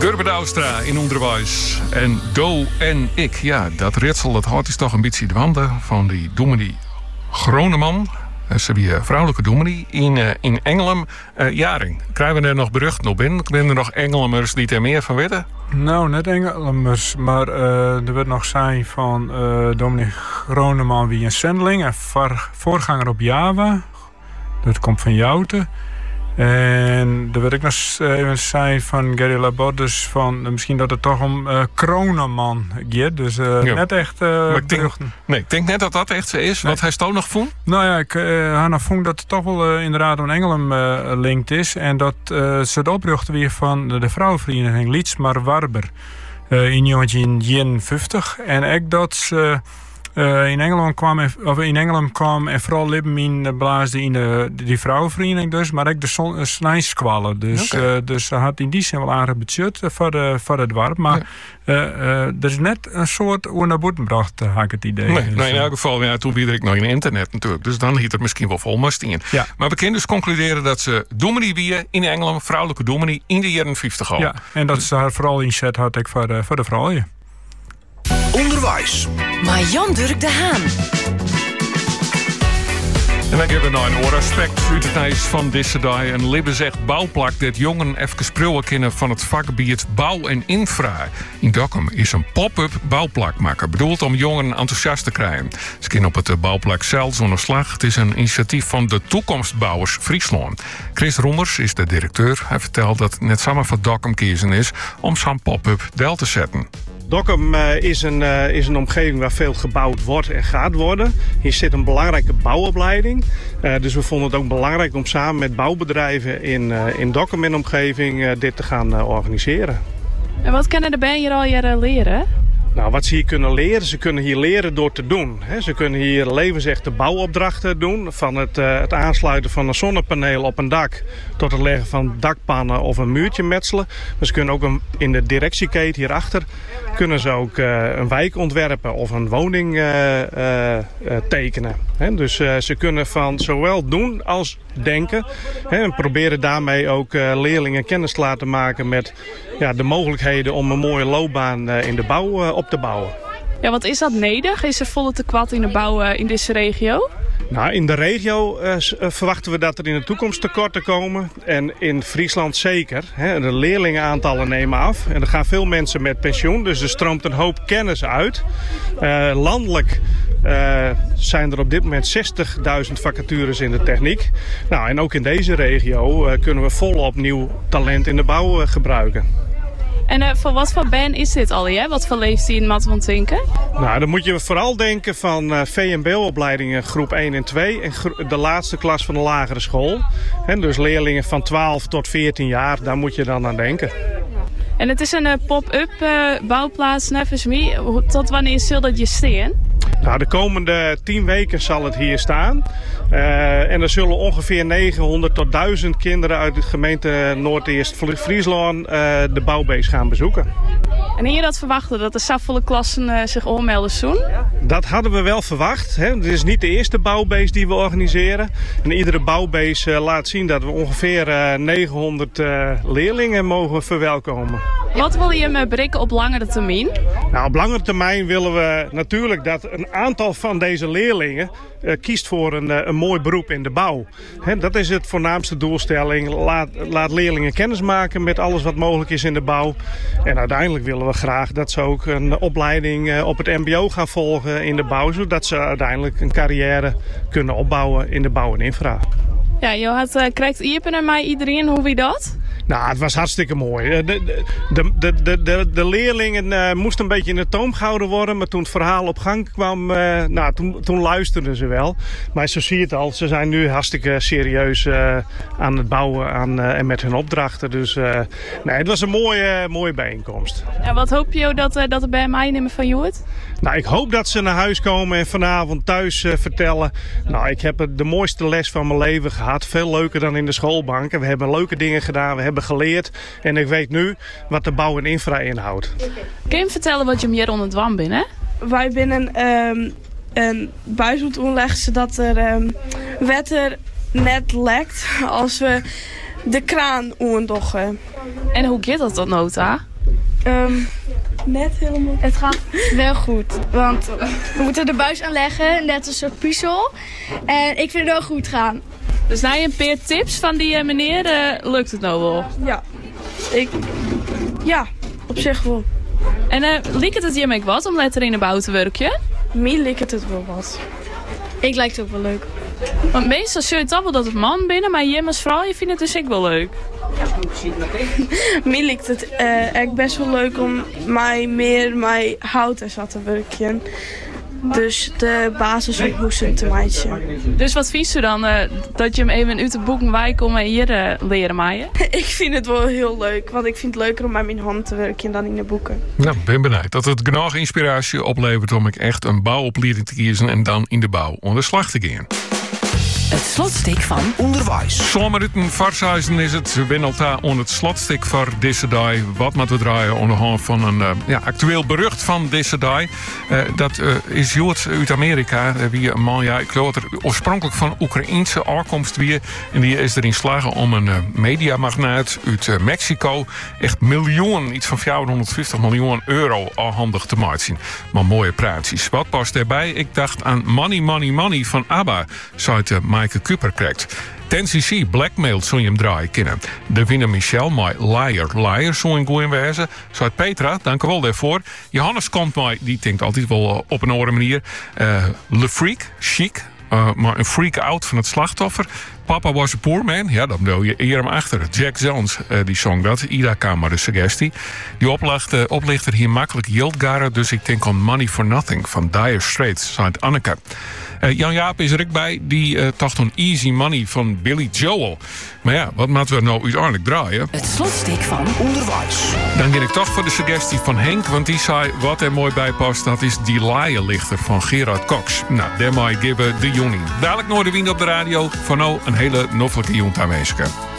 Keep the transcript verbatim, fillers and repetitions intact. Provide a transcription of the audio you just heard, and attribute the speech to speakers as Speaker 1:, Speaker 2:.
Speaker 1: Gerben Douwstra in onderwijs. En Do en ik. Ja, dat ritsel, dat houdt is toch een beetje de wanden van die dominee Groneman. Ze hebben vrouwelijke dominee in, uh, in Engelum. Uh, Jaring, krijgen we er nog beruchten op in? Zijn er nog Engelumers die er meer van weten?
Speaker 2: Nou, net Engelumers, maar uh, er wordt nog zijn van uh, dominee Groneman wie een zendeling en voor, voorganger op Java. Dat komt van Jouten. En er wil ik nog even zijn van Gary Labordus van misschien dat het toch om uh, Kroneman gaat. Dus uh, ja. net echt uh,
Speaker 1: ik denk, nee, ik denk net dat dat echt zo is. Nee. Wat hij stoot nog vond?
Speaker 2: Nou ja, ik uh, nog vond dat het toch wel uh, inderdaad een Engelum uh, linkt is. En dat uh, ze het oprichten weer van de vrouwenvereniging Lietsmar Warber uh, in negentien eenenvijftig. En ik dat ze... Uh, in Engeland kwam of in Engeland kwam en vooral Libben in blaasde in de die vrouwenvereniging dus, maar ook de snijskwallen. Dus, okay. uh, dus ze had in die zin wel aardig budget voor, de, voor het dorp. Maar ja. uh, uh, er is net een soort naar boeten gebracht, had ik het idee.
Speaker 1: Nee,
Speaker 2: dus,
Speaker 1: nou in elk geval, ja, toen bied ik nog in internet natuurlijk. Dus dan hield het misschien wel vol maar stien. Ja. Maar we kunnen dus concluderen dat ze dominee weer in Engeland, vrouwelijke dominee, in de jaren vijftig al.
Speaker 2: Ja, en dat ze haar vooral inzet had ik voor de, voor de vrouwen.
Speaker 3: Onderwijs.
Speaker 4: Maar Jan Durk de Haan.
Speaker 1: En dan hebben we nou een oorrespect uit het ijs van deze dag. En Libbe zegt bouwplak dat jongen even spullen kennen van het vakgebied bouw en infra. In Dokkum is een pop-up bouwplakmaker. Bedoeld om jongeren enthousiast te krijgen. Ze kunnen op het bouwplak zelf zonder slag. Het is een initiatief van de Toekomstbouwers Friesland. Chris Roemers is de directeur. Hij vertelt dat het net samen van Dokkum kiezen is om zo'n pop-up del te zetten.
Speaker 5: Dokkum uh, is, een, uh, is een omgeving waar veel gebouwd wordt en gaat worden. Hier zit een belangrijke bouwopleiding. Uh, dus we vonden het ook belangrijk om samen met bouwbedrijven in, uh, in Dokkum en omgeving uh, dit te gaan uh, organiseren.
Speaker 6: En wat kunnen de ben hier al jaren leren?
Speaker 5: Nou, wat ze hier kunnen leren, ze kunnen hier leren door te doen. Ze kunnen hier levensechte bouwopdrachten doen. Van het, uh, het aansluiten van een zonnepaneel op een dak tot het leggen van dakpannen of een muurtje metselen. Maar ze kunnen ook een, in de directieketen hierachter kunnen ze ook uh, een wijk ontwerpen of een woning uh, uh, uh, tekenen. He, dus uh, ze kunnen van zowel doen als denken. He, en proberen daarmee ook uh, leerlingen kennis te laten maken met ja, de mogelijkheden om een mooie loopbaan uh, in de bouw uh, op te bouwen.
Speaker 6: Ja, wat is dat nodig? Is er volle tekwart in de bouw uh, in deze regio?
Speaker 5: Nou, in de regio uh, verwachten we dat er in de toekomst tekorten komen. En in Friesland zeker. Hè. De leerlingenaantallen nemen af. En er gaan veel mensen met pensioen. Dus er stroomt een hoop kennis uit. Uh, landelijk uh, zijn er op dit moment zestigduizend vacatures in de techniek. Nou, en ook in deze regio uh, kunnen we volop nieuw talent in de bouw uh, gebruiken.
Speaker 6: En uh, voor wat voor band is dit al? Hè? Wat voor leeftijd in Matt van Tinken?
Speaker 5: Nou, dan moet je vooral denken van uh, V M B O-opleidingen groep één en twee. En gro- de laatste klas van de lagere school. En dus leerlingen van twaalf tot veertien jaar, daar moet je dan aan denken.
Speaker 6: En het is een uh, pop-up uh, bouwplaats, nevens me. Tot wanneer zal dat je staan?
Speaker 5: Nou, de komende tien weken zal het hier staan. Uh, en er zullen ongeveer negenhonderd tot duizend kinderen uit de gemeente Noord-Eerst-Friesland uh, de bouwbeest gaan bezoeken.
Speaker 6: En hier dat verwachten dat de zoveel klassen uh, zich ommelden zoen?
Speaker 5: Dat hadden we wel verwacht. Hè. Het is niet de eerste bouwbeest die we organiseren. En iedere bouwbeest uh, laat zien dat we ongeveer uh, negenhonderd uh, leerlingen mogen verwelkomen.
Speaker 6: Wat wil je me bereiken op langere termijn?
Speaker 5: Nou, op langere termijn willen we natuurlijk dat een aantal van deze leerlingen uh, kiest voor een, uh, een mooi beroep in de bouw. He, dat is het voornaamste doelstelling. Laat, laat leerlingen kennis maken met alles wat mogelijk is in de bouw. En uiteindelijk willen we graag dat ze ook een opleiding uh, op het mbo gaan volgen in de bouw. Zodat ze uiteindelijk een carrière kunnen opbouwen in de bouw en infra.
Speaker 6: Ja, je had uh, krijgt Iepen en mij iedereen. Hoe wie dat?
Speaker 5: Nou, het was hartstikke mooi. De, de, de, de, de, de leerlingen uh, moesten een beetje in de toom gehouden worden. Maar toen het verhaal op gang kwam, uh, nou, toen, toen luisterden ze wel. Maar zo zie je het al, ze zijn nu hartstikke serieus uh, aan het bouwen aan, uh, en met hun opdrachten. Dus uh, nee, het was een mooie, mooie bijeenkomst.
Speaker 6: En wat hoop je dat, uh, dat er bij mij nemen van Joert?
Speaker 5: Nou, ik hoop dat ze naar huis komen en vanavond thuis uh, vertellen. Nou, ik heb de mooiste les van mijn leven gehad. Veel leuker dan in de schoolbanken. We hebben leuke dingen gedaan, we hebben geleerd. En ik weet nu wat de bouw en infra inhoudt.
Speaker 6: Kun je me vertellen wat je meer onder het wam bent, hè?
Speaker 7: Wij binnen um, een buis moeten aanleggen zodat er um, water net lekt als we de kraan oendoggen.
Speaker 6: En hoe gaat dat tot nota?
Speaker 7: Um, net helemaal.
Speaker 8: Het gaat wel goed, want we moeten de buis aanleggen, net een soort puzzel. En ik vind het wel goed gaan.
Speaker 6: Dus na je een paar tips van die uh, meneer, uh, lukt het nou wel?
Speaker 7: Ja, ik, ja, op zich wel.
Speaker 6: En uh, liep het het je ook wat om lekker in de bouw te werken?
Speaker 7: Mij liep het wel wat.
Speaker 8: Ik lijkt het ook wel leuk.
Speaker 6: Want meestal zul je toch wel dat het man binnen, maar Jim als vrouw, je vindt het dus ook wel leuk.
Speaker 7: Mij lijkt het uh, echt best wel leuk om mij meer mij hout en zo te werken. Dus de basis op moesten te maken.
Speaker 6: Dus wat vies je dan? Uh, dat je hem even uit de boeken wij komen hier uh, leren maaien?
Speaker 7: Ik vind het wel heel leuk, want ik vind het leuker om met mijn hand te werken dan in de boeken.
Speaker 1: Nou, ben benieuwd dat het genoeg inspiratie oplevert om ik echt een bouwopleiding te kiezen en dan in de bouw onder de slag te gaan.
Speaker 4: Het slotstuk van
Speaker 3: Onderwijs.
Speaker 1: Zomeruten Varshuizen is het. We zijn al daar onder het slotstuk voor deze dag. Wat moeten we draaien onder de hand van een uh, ja, actueel berucht van deze dag. Uh, dat uh, is Jood uit Amerika. Uh, wie een man, ja, ik geloof dat er oorspronkelijk van Oekraïense afkomst weer. En die is erin slagen om een uh, mediamagnaat uit uh, Mexico echt miljoen, iets van vierhonderdvijftig miljoen euro afhandig te maken. Maar mooie praatjes. Wat past daarbij? Ik dacht aan Money, Money, Money van ABBA. Zou het uh, Maaike Kuper krijgt. ten C C Blackmail zou je hem draaien kennen. De winnaar Michel, my Liar Liar zou een goeie wezen. Zou het Petra, dank u wel daarvoor. Johannes komt mij, die denkt altijd wel op een andere manier. Uh, Le Freak, chic. Uh, maar een freak-out van het slachtoffer. Papa was a poor man. Ja, dan wil je eer hem achter. Jack Jones, uh, die zong dat. Ida kwam maar de suggestie. Die oplacht, uh, oplichter hier makkelijk Yildgaren. Dus ik denk aan Money for Nothing van Dire Straits. Saint Anneke. Uh, Jan Jaap is er ook bij. Die uh, dacht aan Easy Money van Billy Joel. Maar ja, wat moeten we nou uiteindelijk draaien?
Speaker 4: het slotstuk van
Speaker 3: Onderwijs.
Speaker 1: Dan ging ik toch voor de suggestie van Henk. Want die zei wat er mooi bij past. Dat is die Laaienlichter van Gerard Cox. Nou, daar mag ik geven de jongen. Dadelijk nooit de wind op de radio. Voor nou een hele noffelijke jongen aanwezig.